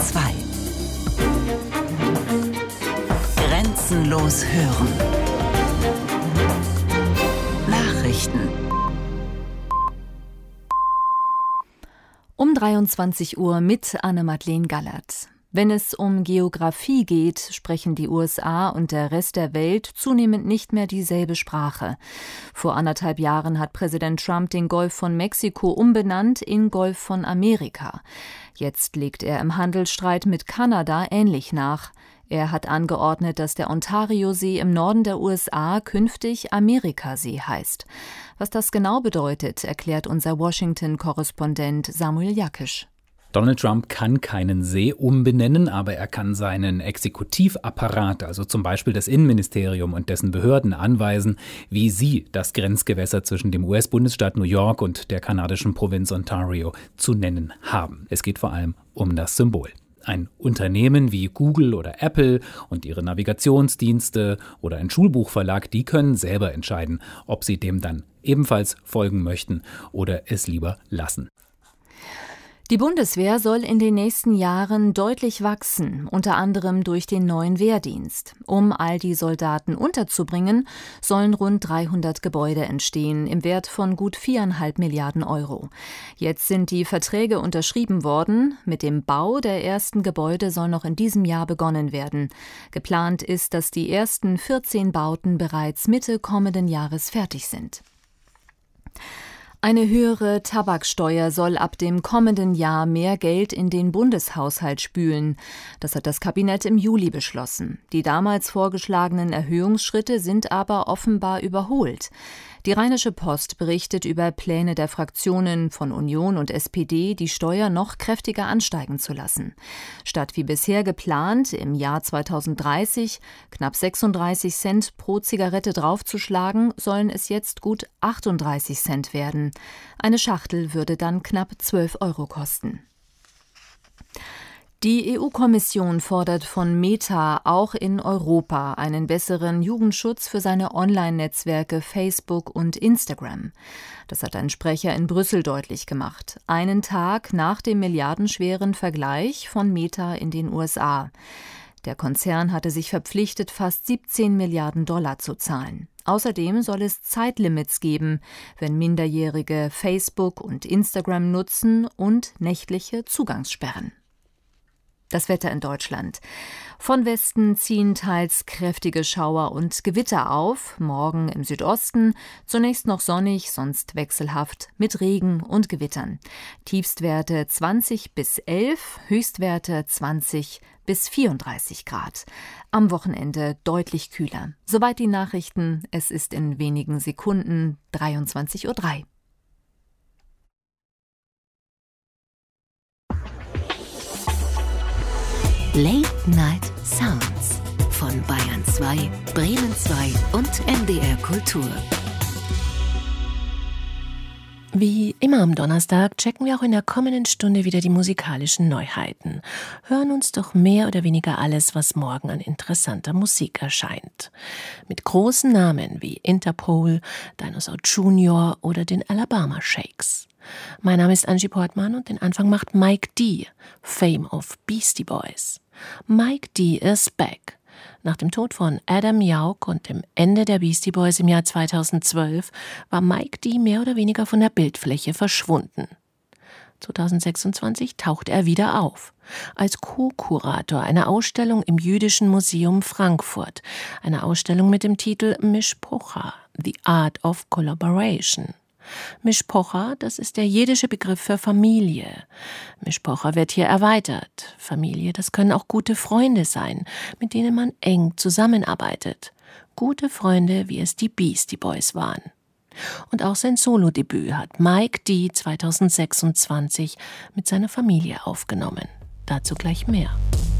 2. Grenzenlos hören. Nachrichten. Um 23 Uhr mit Anne-Madeleine Gallert. Wenn es um Geografie geht, sprechen die USA und der Rest der Welt zunehmend nicht mehr dieselbe Sprache. Vor 1,5 Jahren hat Präsident Trump den Golf von Mexiko umbenannt in Golf von Amerika. Jetzt legt er im Handelsstreit mit Kanada ähnlich nach. Er hat angeordnet, dass der Ontariosee im Norden der USA künftig Amerikasee heißt. Was das genau bedeutet, erklärt unser Washington-Korrespondent Samuel Jakisch. Donald Trump kann keinen See umbenennen, aber er kann seinen Exekutivapparat, also zum Beispiel das Innenministerium und dessen Behörden, anweisen, wie sie das Grenzgewässer zwischen dem US-Bundesstaat New York und der kanadischen Provinz Ontario zu nennen haben. Es geht vor allem um das Symbol. Ein Unternehmen wie Google oder Apple und ihre Navigationsdienste oder ein Schulbuchverlag, die können selber entscheiden, ob sie dem dann ebenfalls folgen möchten oder es lieber lassen. Die Bundeswehr soll in den nächsten Jahren deutlich wachsen, unter anderem durch den neuen Wehrdienst. Um all die Soldaten unterzubringen, sollen rund 300 Gebäude entstehen, im Wert von gut 4,5 Milliarden Euro. Jetzt sind die Verträge unterschrieben worden. Mit dem Bau der ersten Gebäude soll noch in diesem Jahr begonnen werden. Geplant ist, dass die ersten 14 Bauten bereits Mitte kommenden Jahres fertig sind. Eine höhere Tabaksteuer soll ab dem kommenden Jahr mehr Geld in den Bundeshaushalt spülen. Das hat das Kabinett im Juli beschlossen. Die damals vorgeschlagenen Erhöhungsschritte sind aber offenbar überholt. Die Rheinische Post berichtet über Pläne der Fraktionen von Union und SPD, die Steuer noch kräftiger ansteigen zu lassen. Statt wie bisher geplant, im Jahr 2030 knapp 36 Cent pro Zigarette draufzuschlagen, sollen es jetzt gut 38 Cent werden. Eine Schachtel würde dann knapp 12 Euro kosten. Die EU-Kommission fordert von Meta auch in Europa einen besseren Jugendschutz für seine Online-Netzwerke Facebook und Instagram. Das hat ein Sprecher in Brüssel deutlich gemacht. Einen Tag nach dem milliardenschweren Vergleich von Meta in den USA. Der Konzern hatte sich verpflichtet, fast 17 Milliarden Dollar zu zahlen. Außerdem soll es Zeitlimits geben, wenn Minderjährige Facebook und Instagram nutzen, und nächtliche Zugangssperren. Das Wetter in Deutschland. Von Westen ziehen teils kräftige Schauer und Gewitter auf. Morgen im Südosten zunächst noch sonnig, sonst wechselhaft mit Regen und Gewittern. Tiefstwerte 20 bis 11, Höchstwerte 20 bis 34 Grad. Am Wochenende deutlich kühler. Soweit die Nachrichten. Es ist in wenigen Sekunden 23:03 Uhr. Late Night Sounds von Bayern 2, Bremen 2 und NDR Kultur. Wie immer am Donnerstag checken wir auch in der kommenden Stunde wieder die musikalischen Neuheiten. Hören uns doch mehr oder weniger alles, was morgen an interessanter Musik erscheint. Mit großen Namen wie Interpol, Dinosaur Jr. oder den Alabama Shakes. Mein Name ist Angie Portmann und den Anfang macht Mike D., Fame of Beastie Boys. Mike D. is back. Nach dem Tod von Adam Yauch und dem Ende der Beastie Boys im Jahr 2012 war Mike D. mehr oder weniger von der Bildfläche verschwunden. 2026 tauchte er wieder auf, als Co-Kurator einer Ausstellung im Jüdischen Museum Frankfurt, eine Ausstellung mit dem Titel Mishpocha, The Art of Collaboration. Mishpocha, das ist der jiddische Begriff für Familie. Mishpocha wird hier erweitert. Familie, das können auch gute Freunde sein, mit denen man eng zusammenarbeitet. Gute Freunde, wie es die Beastie Boys waren. Und auch sein Solodebüt hat Mike D. 2026 mit seiner Familie aufgenommen. Dazu gleich mehr.